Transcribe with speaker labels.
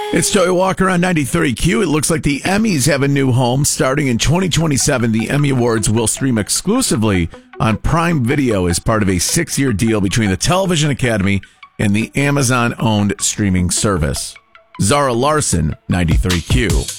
Speaker 1: It's Joey Walker on 93Q. It looks like the Emmys have a new home. Starting in 2027, the Emmy Awards will stream exclusively on Prime Video as part of a 6-year deal between the Television Academy and the Amazon-owned streaming service. Zara Larson, 93Q.